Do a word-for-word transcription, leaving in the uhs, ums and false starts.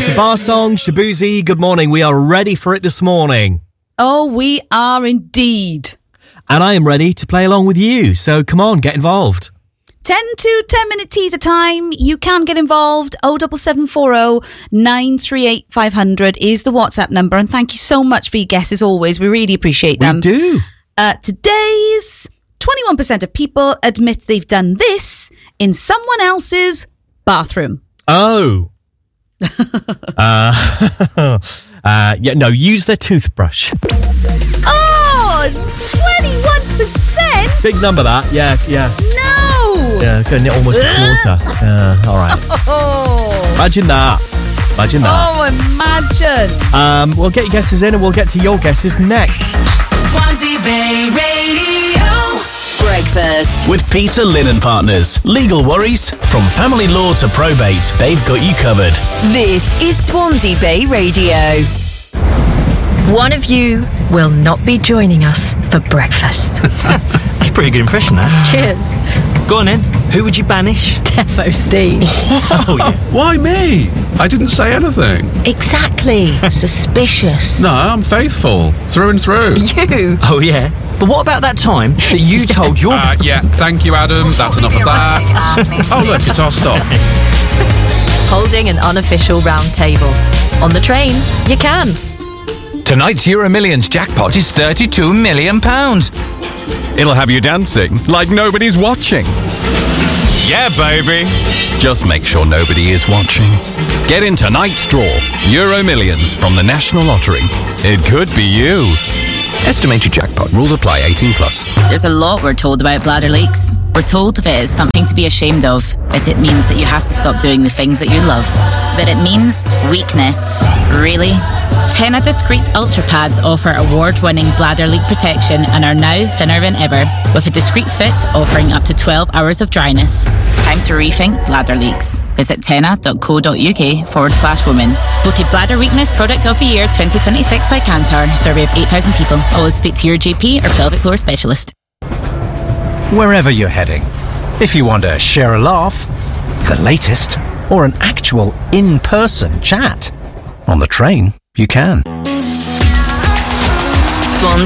Melissa Barsong, Shabuzi, good morning. We are ready for it this morning. Oh, we are indeed. And I am ready to play along with you. So come on, get involved. ten to ten minute teaser time. You can get involved. oh seven seven four oh nine three eight five hundred is the WhatsApp number. And thank you so much for your guests as always. We really appreciate them. We do. Uh, today's twenty-one percent of people admit they've done this in someone else's bathroom. Oh. uh, uh, yeah, no, use their toothbrush. Oh, twenty-one percent? Big number that. Yeah, yeah. No. Yeah, going almost a quarter. Uh, all right. Oh. Imagine that. Imagine that. Oh, imagine. Um, we'll get your guesses in and we'll get to your guesses next. Swansea Bay Radio. Breakfast with Peter Lynn and Partners. Legal worries? From family law to probate, they've got you covered. This is Swansea Bay Radio. One of you will not be joining us for breakfast. That's a pretty good impression, that. Cheers. Go on then. Who would you banish? Defo Steve. Oh, yeah. Why me? I didn't say anything. Exactly. Suspicious. No, I'm faithful. Through and through. You? Oh, yeah. But what about that time that you told your... Uh, yeah, thank you, Adam. That's enough of that. Oh, look, it's our stop. Holding an unofficial round table. On the train, you can. Tonight's Euro Millions jackpot is thirty-two million pounds. It'll have you dancing like nobody's watching. Yeah, baby. Just make sure nobody is watching. Get in tonight's draw. Euro Millions from the National Lottery. It could be you. Estimated jackpot. Rules apply. eighteen plus. There's a lot we're told about bladder leaks. We're told that it is something to be ashamed of, but it means that you have to stop doing the things that you love. But it means weakness. Really? Tena Discreet Ultra Pads offer award-winning bladder leak protection and are now thinner than ever, with a discreet fit offering up to twelve hours of dryness. It's time to rethink bladder leaks. Visit tena.co.uk forward slash women. Voted Bladder Weakness Product of the Year twenty twenty-six by Kantar. Survey of eight thousand people. Always speak to your G P or pelvic floor specialist. Wherever you're heading, if you want to share a laugh, the latest, or an actual in-person chat, on the train, you can. Swans